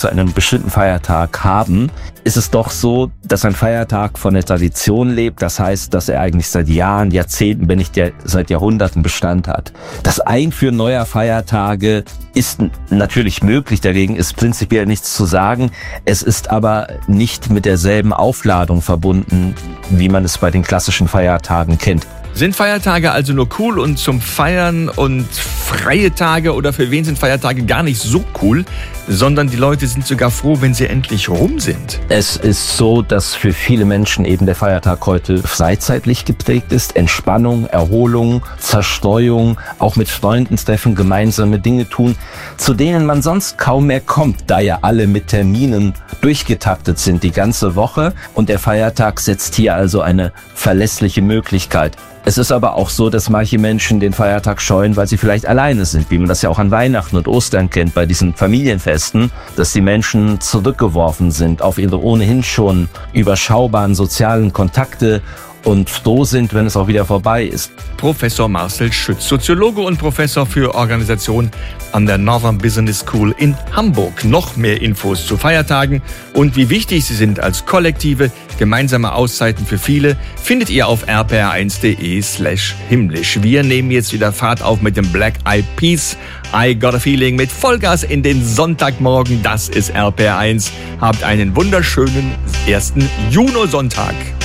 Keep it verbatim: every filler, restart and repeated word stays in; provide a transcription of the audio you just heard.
zu einem bestimmten Feiertag haben, ist es doch so, dass ein Feiertag von der Tradition lebt. Das heißt, dass er eigentlich seit Jahren, Jahrzehnten, wenn nicht der, seit Jahrhunderten Bestand hat. Das Einführen neuer Feiertage ist natürlich möglich, dagegen ist prinzipiell nichts zu sagen. Es ist aber nicht mit derselben Aufladung verbunden, wie man es bei den klassischen Feiertagen kennt. Sind Feiertage also nur cool und zum Feiern und freie Tage, oder für wen sind Feiertage gar nicht so cool, sondern die Leute sind sogar froh, wenn sie endlich rum sind? Es ist so, dass für viele Menschen eben der Feiertag heute freizeitlich geprägt ist. Entspannung, Erholung, Zerstreuung, auch mit Freunden treffen, gemeinsame Dinge tun, zu denen man sonst kaum mehr kommt, da ja alle mit Terminen durchgetaktet sind die ganze Woche. Und der Feiertag setzt hier also eine verlässliche Möglichkeit. Es ist aber auch so, dass manche Menschen den Feiertag scheuen, weil sie vielleicht alleine sind, wie man das ja auch an Weihnachten und Ostern kennt, bei diesen Familienfesten, dass die Menschen zurückgeworfen sind auf ihre ohnehin schon überschaubaren sozialen Kontakte und froh sind, wenn es auch wieder vorbei ist. Professor Marcel Schütz, Soziologe und Professor für Organisation an der Northern Business School in Hamburg. Noch mehr Infos zu Feiertagen und wie wichtig sie sind als kollektive, gemeinsame Auszeiten für viele findet ihr auf r p r eins punkt d e slash himmlisch. Wir nehmen jetzt wieder Fahrt auf mit dem Black Eyed Peas. I Got a Feeling mit Vollgas in den Sonntagmorgen. Das ist R P R eins. Habt einen wunderschönen ersten Junosonntag.